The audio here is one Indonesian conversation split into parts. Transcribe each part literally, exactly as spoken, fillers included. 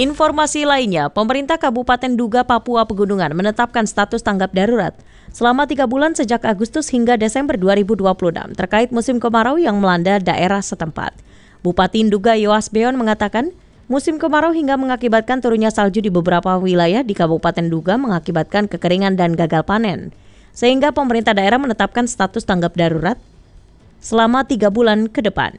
Informasi lainnya, pemerintah Kabupaten Duga, Papua Pegunungan menetapkan status tanggap darurat selama tiga bulan sejak Agustus hingga Desember dua ribu dua puluh enam terkait musim kemarau yang melanda daerah setempat. Bupati Duga Yoas Beon mengatakan, musim kemarau hingga mengakibatkan turunnya salju di beberapa wilayah di Kabupaten Duga mengakibatkan kekeringan dan gagal panen. Sehingga pemerintah daerah menetapkan status tanggap darurat selama tiga bulan ke depan.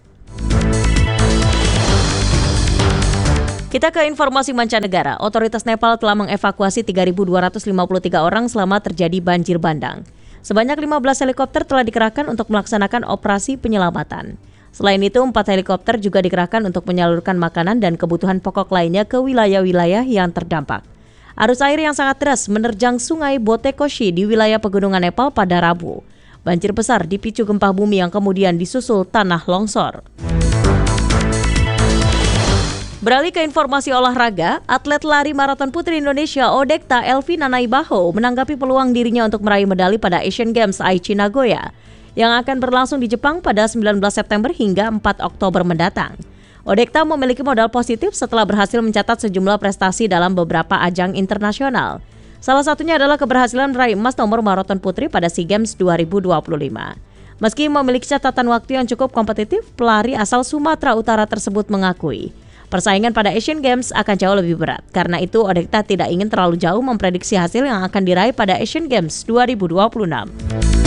Kita ke informasi mancanegara. Otoritas Nepal telah mengevakuasi tiga ribu dua ratus lima puluh tiga orang selama terjadi banjir bandang. Sebanyak lima belas helikopter telah dikerahkan untuk melaksanakan operasi penyelamatan. Selain itu, empat helikopter juga dikerahkan untuk menyalurkan makanan dan kebutuhan pokok lainnya ke wilayah-wilayah yang terdampak. Arus air yang sangat deras menerjang sungai Botekoshi di wilayah pegunungan Nepal pada Rabu. Banjir besar dipicu gempa bumi yang kemudian disusul tanah longsor. Beralih ke informasi olahraga, atlet lari maraton putri Indonesia Odekta Elvi Nanaibaho menanggapi peluang dirinya untuk meraih medali pada Asian Games Aichi Nagoya yang akan berlangsung di Jepang pada sembilan belas September hingga empat Oktober mendatang. Odekta memiliki modal positif setelah berhasil mencatat sejumlah prestasi dalam beberapa ajang internasional. Salah satunya adalah keberhasilan meraih emas nomor maraton putri pada SEA Games dua ribu dua puluh lima. Meski memiliki catatan waktu yang cukup kompetitif, pelari asal Sumatera Utara tersebut mengakui persaingan pada Asian Games akan jauh lebih berat. Karena itu, Odekta tidak ingin terlalu jauh memprediksi hasil yang akan diraih pada Asian Games dua ribu dua puluh enam.